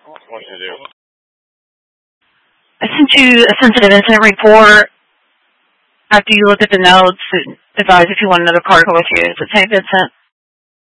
What you do? I sent you a sensitive incident report after you looked at the notes and advised if you want another card to go with you. Is it St. Vincent?